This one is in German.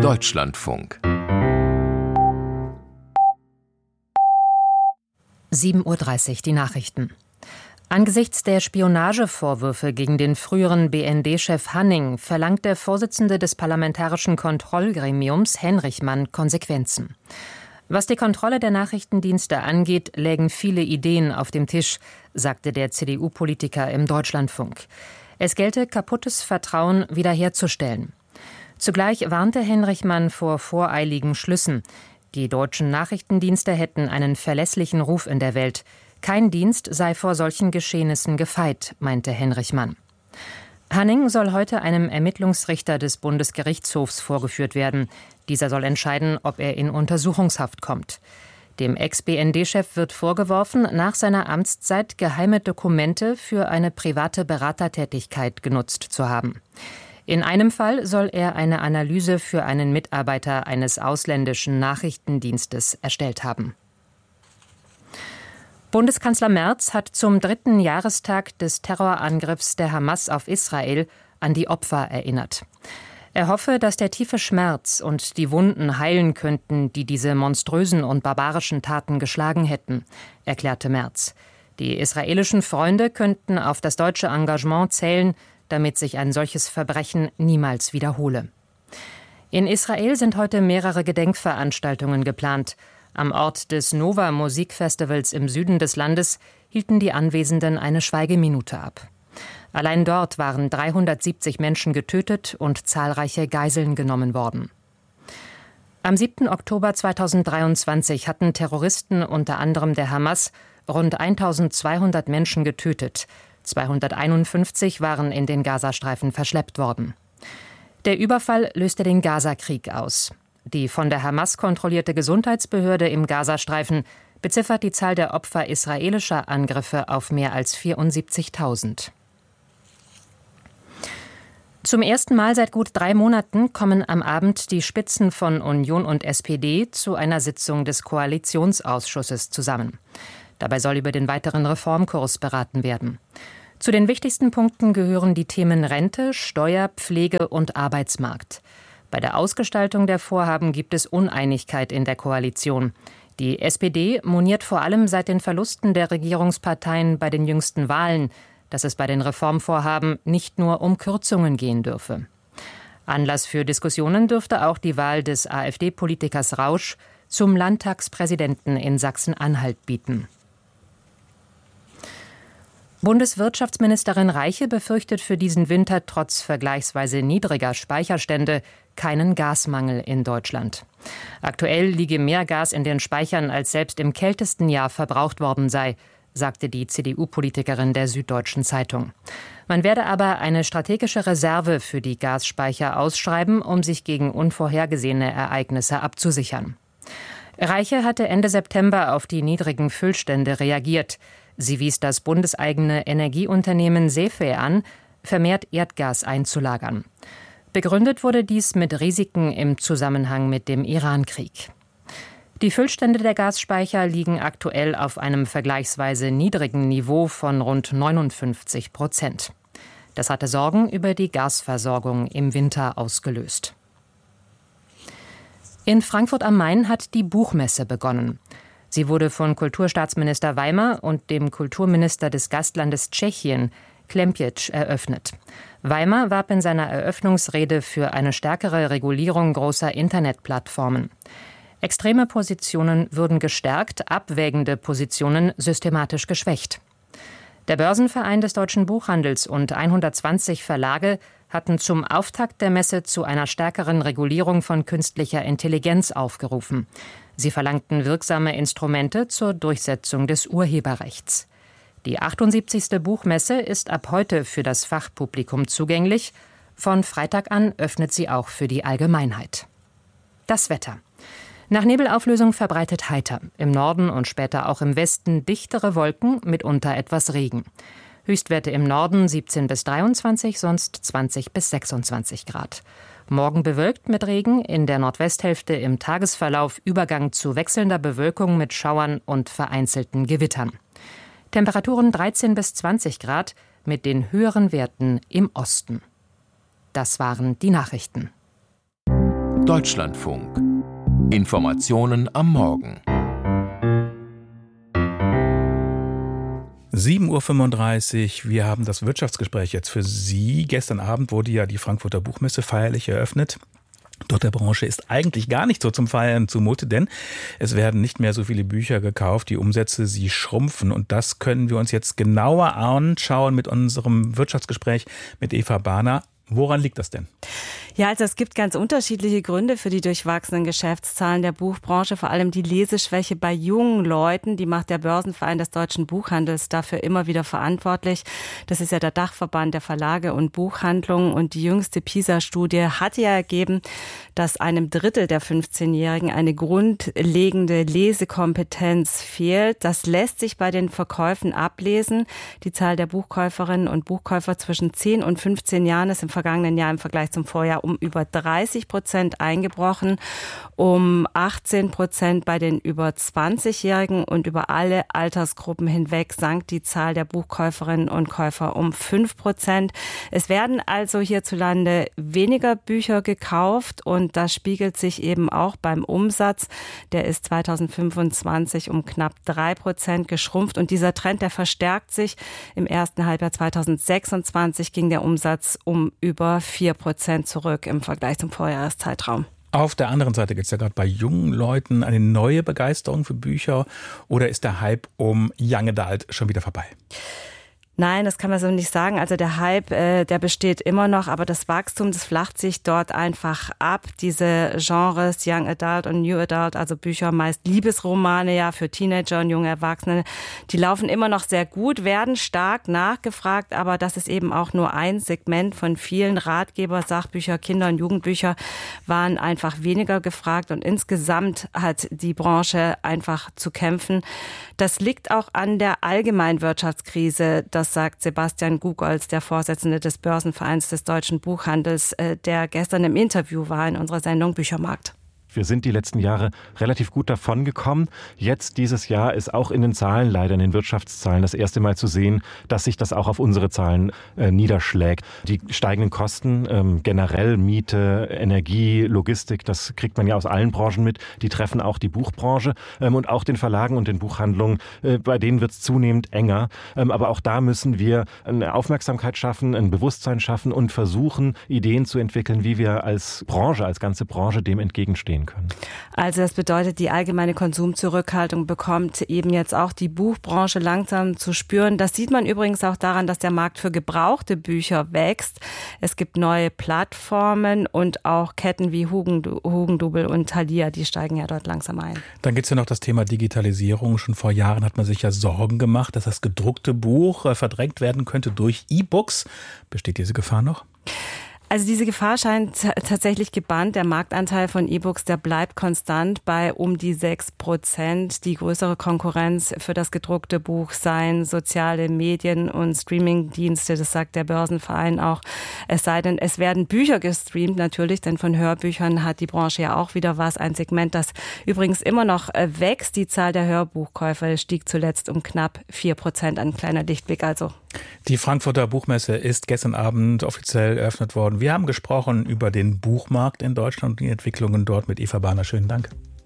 Deutschlandfunk 7:30 Uhr, die Nachrichten. Angesichts der Spionagevorwürfe gegen den früheren BND-Chef Hanning verlangt der Vorsitzende des Parlamentarischen Kontrollgremiums, Henrichmann, Konsequenzen. Was die Kontrolle der Nachrichtendienste angeht, lägen viele Ideen auf dem Tisch, sagte der CDU-Politiker im Deutschlandfunk. Es gelte, kaputtes Vertrauen wiederherzustellen. Zugleich warnte Henrichmann vor voreiligen Schlüssen. Die deutschen Nachrichtendienste hätten einen verlässlichen Ruf in der Welt. Kein Dienst sei vor solchen Geschehnissen gefeit, meinte Henrichmann. Hanning soll heute einem Ermittlungsrichter des Bundesgerichtshofs vorgeführt werden. Dieser soll entscheiden, ob er in Untersuchungshaft kommt. Dem Ex-BND-Chef wird vorgeworfen, nach seiner Amtszeit geheime Dokumente für eine private Beratertätigkeit genutzt zu haben. In einem Fall soll er eine Analyse für einen Mitarbeiter eines ausländischen Nachrichtendienstes erstellt haben. Bundeskanzler Merz hat zum 3. Jahrestag des Terrorangriffs der Hamas auf Israel an die Opfer erinnert. Er hoffe, dass der tiefe Schmerz und die Wunden heilen könnten, die diese monströsen und barbarischen Taten geschlagen hätten, erklärte Merz. Die israelischen Freunde könnten auf das deutsche Engagement zählen, damit sich ein solches Verbrechen niemals wiederhole. In Israel sind heute mehrere Gedenkveranstaltungen geplant. Am Ort des Nova-Musikfestivals im Süden des Landes hielten die Anwesenden eine Schweigeminute ab. Allein dort waren 370 Menschen getötet und zahlreiche Geiseln genommen worden. Am 7. Oktober 2023 hatten Terroristen, unter anderem der Hamas, rund 1200 Menschen getötet. 251 waren in den Gazastreifen verschleppt worden. Der Überfall löste den Gazakrieg aus. Die von der Hamas kontrollierte Gesundheitsbehörde im Gazastreifen beziffert die Zahl der Opfer israelischer Angriffe auf mehr als 74.000. Zum ersten Mal seit gut 3 Monaten kommen am Abend die Spitzen von Union und SPD zu einer Sitzung des Koalitionsausschusses zusammen. Dabei soll über den weiteren Reformkurs beraten werden. Zu den wichtigsten Punkten gehören die Themen Rente, Steuer, Pflege und Arbeitsmarkt. Bei der Ausgestaltung der Vorhaben gibt es Uneinigkeit in der Koalition. Die SPD moniert vor allem seit den Verlusten der Regierungsparteien bei den jüngsten Wahlen, dass es bei den Reformvorhaben nicht nur um Kürzungen gehen dürfe. Anlass für Diskussionen dürfte auch die Wahl des AfD-Politikers Rausch zum Landtagspräsidenten in Sachsen-Anhalt bieten. Bundeswirtschaftsministerin Reiche befürchtet für diesen Winter trotz vergleichsweise niedriger Speicherstände keinen Gasmangel in Deutschland. Aktuell liege mehr Gas in den Speichern, als selbst im kältesten Jahr verbraucht worden sei, sagte die CDU-Politikerin der Süddeutschen Zeitung. Man werde aber eine strategische Reserve für die Gasspeicher ausschreiben, um sich gegen unvorhergesehene Ereignisse abzusichern. Reiche hatte Ende September auf die niedrigen Füllstände reagiert. Sie wies das bundeseigene Energieunternehmen SEFE an, vermehrt Erdgas einzulagern. Begründet wurde dies mit Risiken im Zusammenhang mit dem Iran-Krieg. Die Füllstände der Gasspeicher liegen aktuell auf einem vergleichsweise niedrigen Niveau von rund 59%. Das hatte Sorgen über die Gasversorgung im Winter ausgelöst. In Frankfurt am Main hat die Buchmesse begonnen. Sie wurde von Kulturstaatsminister Weimer und dem Kulturminister des Gastlandes Tschechien, Klempic, eröffnet. Weimer warb in seiner Eröffnungsrede für eine stärkere Regulierung großer Internetplattformen. Extreme Positionen würden gestärkt, abwägende Positionen systematisch geschwächt. Der Börsenverein des deutschen Buchhandels und 120 Verlage hatten zum Auftakt der Messe zu einer stärkeren Regulierung von künstlicher Intelligenz aufgerufen. Sie verlangten wirksame Instrumente zur Durchsetzung des Urheberrechts. Die 78. Buchmesse ist ab heute für das Fachpublikum zugänglich. Von Freitag an öffnet sie auch für die Allgemeinheit. Das Wetter. Nach Nebelauflösung verbreitet heiter. Im Norden und später auch im Westen dichtere Wolken, mitunter etwas Regen. Höchstwerte im Norden 17 bis 23, sonst 20 bis 26 Grad. Morgen bewölkt mit Regen, in der Nordwesthälfte im Tagesverlauf Übergang zu wechselnder Bewölkung mit Schauern und vereinzelten Gewittern. Temperaturen 13 bis 20 Grad mit den höheren Werten im Osten. Das waren die Nachrichten. Deutschlandfunk. Informationen am Morgen. 7.35 Uhr, wir haben das Wirtschaftsgespräch jetzt für Sie. Gestern Abend wurde ja die Frankfurter Buchmesse feierlich eröffnet. Dort der Branche ist eigentlich gar nicht so zum Feiern zumute, denn es werden nicht mehr so viele Bücher gekauft, die Umsätze, sie schrumpfen. Und das können wir uns jetzt genauer anschauen mit unserem Wirtschaftsgespräch mit Eva Bahner. Woran liegt das denn? Ja, also es gibt ganz unterschiedliche Gründe für die durchwachsenen Geschäftszahlen der Buchbranche, vor allem die Leseschwäche bei jungen Leuten. Die macht der Börsenverein des deutschen Buchhandels dafür immer wieder verantwortlich. Das ist ja der Dachverband der Verlage und Buchhandlungen, und die jüngste PISA-Studie hat ja ergeben, dass einem Drittel der 15-Jährigen eine grundlegende Lesekompetenz fehlt. Das lässt sich bei den Verkäufen ablesen. Die Zahl der Buchkäuferinnen und Buchkäufer zwischen 10 und 15 Jahren ist im vergangenen Jahr im Vergleich zum Vorjahr um über 30% eingebrochen, um 18% bei den über 20-Jährigen, und über alle Altersgruppen hinweg sank die Zahl der Buchkäuferinnen und Käufer um 5%. Es werden also hierzulande weniger Bücher gekauft, und das spiegelt sich eben auch beim Umsatz. Der ist 2025 um knapp 3% geschrumpft, und dieser Trend, der verstärkt sich. Im ersten Halbjahr 2026 ging der Umsatz um über 4% zurück im Vergleich zum Vorjahreszeitraum. Auf der anderen Seite gibt es ja gerade bei jungen Leuten eine neue Begeisterung für Bücher, oder ist der Hype um Young Adult schon wieder vorbei? Nein, das kann man so nicht sagen. Also der Hype, der besteht immer noch, aber das Wachstum, das flacht sich dort einfach ab. Diese Genres, Young Adult und New Adult, also Bücher, meist Liebesromane, ja, für Teenager und junge Erwachsene, die laufen immer noch sehr gut, werden stark nachgefragt, aber das ist eben auch nur ein Segment von vielen. Ratgeber, Sachbücher, Kinder- und Jugendbücher waren einfach weniger gefragt, und insgesamt hat die Branche einfach zu kämpfen. Das liegt auch an der allgemeinen Wirtschaftskrise. Das sagt Sebastian Gugolz, der Vorsitzende des Börsenvereins des deutschen Buchhandels, der gestern im Interview war in unserer Sendung Büchermarkt. Wir sind die letzten Jahre relativ gut davongekommen. Jetzt dieses Jahr ist auch in den Zahlen, leider in den Wirtschaftszahlen, das erste Mal zu sehen, dass sich das auch auf unsere Zahlen niederschlägt. Die steigenden Kosten, generell Miete, Energie, Logistik, das kriegt man ja aus allen Branchen mit. Die treffen auch die Buchbranche und auch den Verlagen und den Buchhandlungen. Bei denen wird es zunehmend enger. Aber auch da müssen wir eine Aufmerksamkeit schaffen, ein Bewusstsein schaffen und versuchen, Ideen zu entwickeln, wie wir als Branche, als ganze Branche dem entgegenstehen können. Also das bedeutet, die allgemeine Konsumzurückhaltung bekommt eben jetzt auch die Buchbranche langsam zu spüren. Das sieht man übrigens auch daran, dass der Markt für gebrauchte Bücher wächst. Es gibt neue Plattformen und auch Ketten wie Hugendubel und Thalia, die steigen ja dort langsam ein. Dann gibt es ja noch das Thema Digitalisierung. Schon vor Jahren hat man sich ja Sorgen gemacht, dass das gedruckte Buch verdrängt werden könnte durch E-Books. Besteht diese Gefahr noch? Also diese Gefahr scheint tatsächlich gebannt. Der Marktanteil von E-Books, der bleibt konstant bei um die 6%. Die größere Konkurrenz für das gedruckte Buch seien soziale Medien und Streamingdienste, das sagt der Börsenverein auch. Es sei denn, es werden Bücher gestreamt natürlich, denn von Hörbüchern hat die Branche ja auch wieder was. Ein Segment, das übrigens immer noch wächst. Die Zahl der Hörbuchkäufer stieg zuletzt um knapp 4%. Ein kleiner Lichtblick also. Die Frankfurter Buchmesse ist gestern Abend offiziell eröffnet worden. Wir haben gesprochen über den Buchmarkt in Deutschland und die Entwicklungen dort mit Eva Bahner. Schönen Dank.